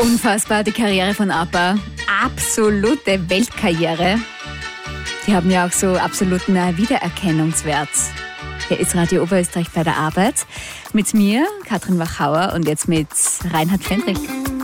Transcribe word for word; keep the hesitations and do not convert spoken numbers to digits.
Unfassbar, die Karriere von ABBA. Absolute Weltkarriere. Die haben ja auch so absoluten Wiedererkennungswert. Hier ist Radio Oberösterreich bei der Arbeit. Mit mir, Katrin Wachauer, und jetzt mit Reinhard Fendrich.